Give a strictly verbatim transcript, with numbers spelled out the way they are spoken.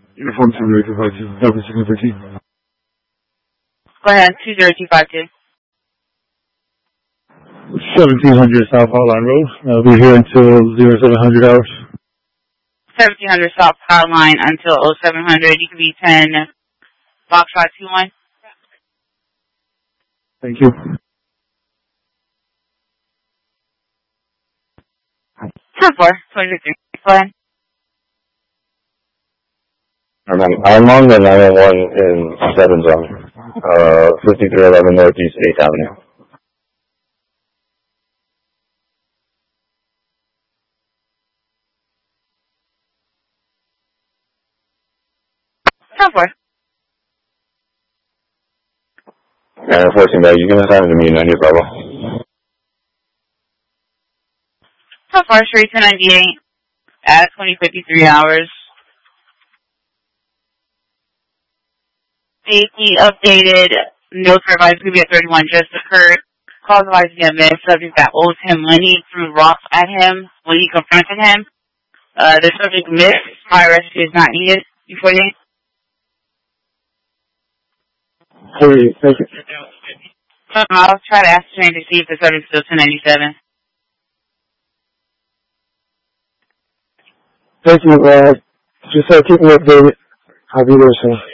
Uniform two zero two five two, Delta six thirteen. Go ahead, two zero two five two. seventeen hundred South Hotline Road. I'll be here until zero seven hundred hours. seventeen hundred South Hotline until oh seven hundred. You can be ten Box five two one. Thank you. ten four, twenty-three. Go ahead. I'm on the nine one one in seven zone, uh, fifty-three eleven Northeast eighth Avenue. ten four. And fourteen back, you can assign it to me, ninety Bravo. ten four, straight to ninety-eight at twenty fifty-three hours. Safety updated. No survivors could be at thirty-one just occurred. Cause of a miss. Subject that owes him money threw rocks at him when he confronted him. Uh, the subject missed. Fire rescue is not needed. Before you. Hey, thank you. I'll try to ascertain to see if the subject's still two ninety-seven. Thank you, uh, just uh, keep me updated. I'll be there soon.